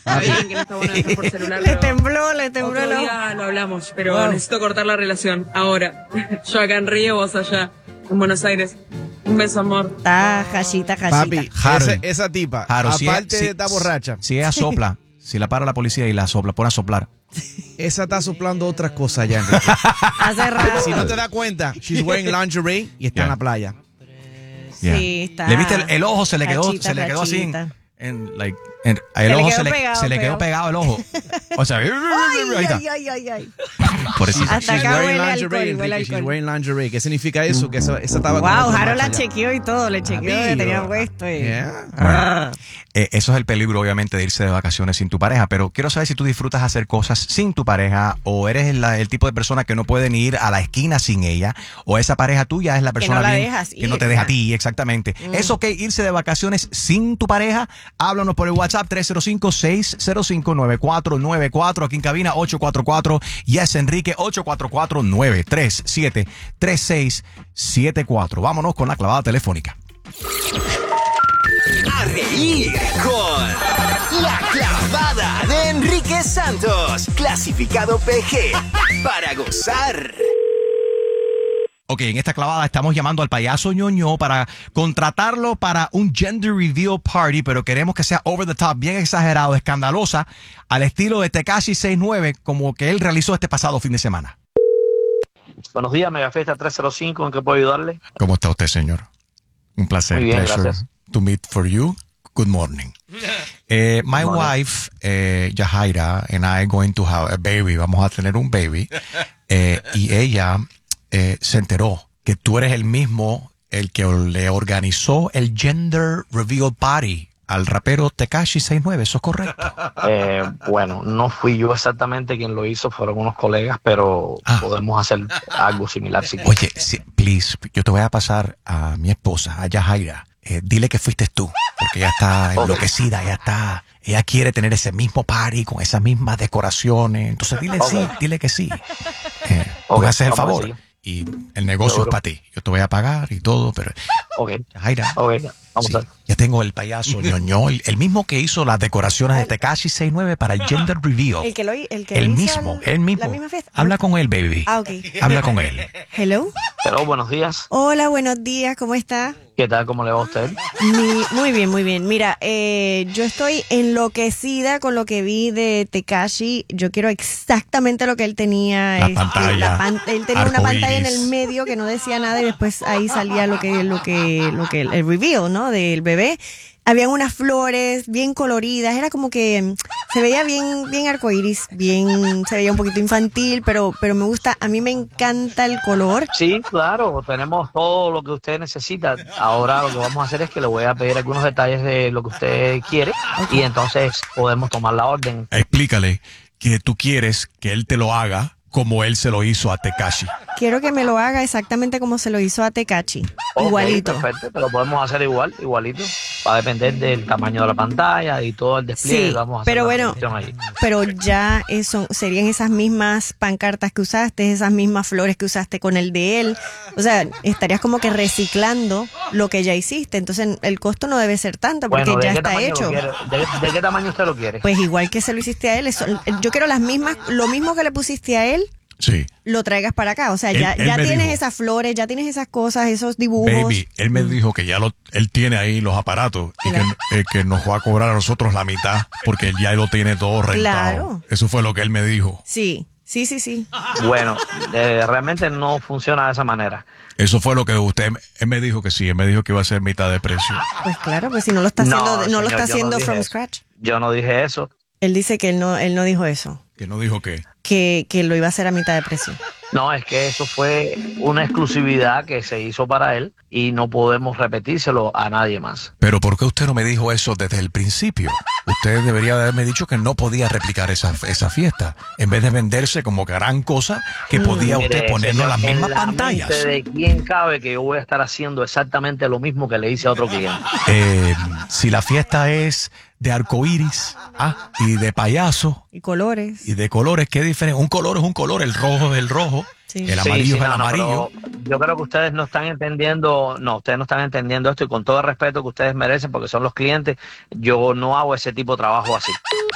Está bien que no está bueno dejar por celular. Le tembló el Otro ojo. día lo hablamos, pero necesito cortar la relación. Ahora. Yo acá en Río, vos allá, en Buenos Aires. Un beso, amor. Está jachita. Papi, Harold. esa tipa, Harold, aparte de estar borracha, Si ella sopla, si la para la policía y la sopla, pone a soplar. esa está soplando otras cosas ya, Enrique. Hace rato. Si no te das cuenta, she's wearing lingerie y está en la playa. Yeah. Sí, está. ¿Le viste el ojo? Se le quedó, cachita, se le quedó así. cachita. El le ojo quedó pegado, se le quedó pegado el ojo. O sea, ahí está. Ay. Por eso. Hasta She's acá wearing huele lingerie, alcohol, huele Enrique, she's alcohol. wearing lingerie. ¿Qué significa eso? Que esa estaba con Wow, otra Harold la macha ya. chequeó y todo, le chequeó que tenía puesto. Yeah. Ah. Eso es el peligro, obviamente, de irse de vacaciones sin tu pareja. Pero quiero saber si tú disfrutas hacer cosas sin tu pareja o eres el tipo de persona que no puede ni ir a la esquina sin ella, o esa pareja tuya es la persona no la bien dejas que no ir, te deja a ya. ti, exactamente. ¿Es ok irse de vacaciones sin tu pareja? Háblanos por el WhatsApp 305-605-9494. Aquí en cabina 844 Yes Enrique 844-937-3674. Vámonos con la clavada telefónica. A reír con La Clavada de Enrique Santos, clasificado PG, para gozar. Ok, en esta clavada estamos llamando al payaso ñoño para contratarlo para un gender reveal party, pero queremos que sea over the top, bien exagerado, escandalosa, al estilo de Tekashi 69, como que él realizó este pasado fin de semana. Buenos días, Megafiesta 305, ¿en qué puedo ayudarle? ¿Cómo está usted, señor? Un placer. Muy bien, Pleasure gracias. to meet for you. Good morning. My wife, Yahaira, and I going to have a baby. Vamos a tener un baby. Y ella se enteró que tú eres el mismo, el que le organizó el gender reveal party al rapero Tekashi 69. ¿Eso es correcto? Bueno, no fui yo exactamente quien lo hizo, fueron unos colegas, pero podemos hacer algo similar si quieres. Oye, please, yo te voy a pasar a mi esposa, a Yahaira. Dile que fuiste tú, porque ella está enloquecida, ella quiere tener ese mismo party con esas mismas decorazaciones. Entonces dile que sí. Tú me haces el vamos favor. así. Y el negocio es para ti. Yo te voy a pagar y todo, pero Yahaira, vamos sí, a ver. ya tengo el payaso ñoño, el mismo que hizo las decoraciones de Tekashi 69 para el gender reveal. El que El hizo mismo. la misma fiesta. Habla con él, baby. Ah, ok. Habla con él. Hello. Pero buenos días, Hola, buenos días, ¿cómo está? ¿qué tal? ¿Cómo le va a usted? Muy bien, muy bien. Mira, yo estoy enloquecida con lo que vi de Tekashi. Yo quiero exactamente lo que él tenía. La pantalla. Él tenía una Arcoíris. pantalla en el medio que no decía nada y después ahí salía el reveal, ¿no? Del bebé. Habían unas flores bien coloridas, era como que se veía bien arcoíris, se veía un poquito infantil, pero me gusta, a mí me encanta el color. Sí, claro, tenemos todo lo que usted necesita. Ahora lo que vamos a hacer es que le voy a pedir algunos detalles de lo que usted quiere y entonces podemos tomar la orden. Explícale que tú quieres que él te lo haga como él se lo hizo a Tekashi. Quiero que me lo haga exactamente como se lo hizo a Tekashi, Ok, igualito. Perfecto, pero podemos hacer igualito. Va a depender del tamaño de la pantalla y todo el despliegue. Sí, Vamos a hacer pero la bueno, gestión ahí. pero ya eso serían esas mismas pancartas que usaste, esas mismas flores que usaste con el de él. O sea, estarías como que reciclando lo que ya hiciste. Entonces el costo no debe ser tanto porque Bueno, ¿de ya qué está tamaño hecho. lo quiere? ¿De qué tamaño usted lo quiere? Pues igual que se lo hiciste a él, yo quiero las mismas, lo mismo que le pusiste a él, Sí. lo traigas para acá. O sea, ya Él me tienes dijo, esas flores, ya tienes esas cosas, esos dibujos. Baby, él me dijo que ya él tiene ahí los aparatos y que nos va a cobrar a nosotros la mitad porque él ya lo tiene todo rentado. Claro. Eso fue lo que él me dijo. Sí. Bueno, realmente no funciona de esa manera. Eso fue lo que él me dijo que sí, él me dijo que iba a ser mitad de precio. Pues claro, pues si no lo está haciendo, no señor, lo está yo haciendo dije from eso. scratch. Yo no dije eso. Él dice que él no dijo eso, Que no dijo qué. que lo iba a hacer a mitad de precio. No, es que eso fue una exclusividad que se hizo para él y no podemos repetírselo a nadie más. Pero ¿por qué usted no me dijo eso desde el principio? Usted debería haberme dicho que no podía replicar esa fiesta. En vez de venderse como gran cosa, que podía usted Mire, ponerlo en señor, las mismas la pantallas. mente ¿de quién cabe que yo voy a estar haciendo exactamente lo mismo que le hice a otro cliente? Si la fiesta es de arcoíris y de payaso Y colores. y de colores, ¿qué diferencia? Un color es un color, el rojo es el rojo, Sí. el amarillo es el no, amarillo. pero yo creo que ustedes no están entendiendo, esto y con todo el respeto que ustedes merecen porque son los clientes, yo no hago ese tipo de trabajo así.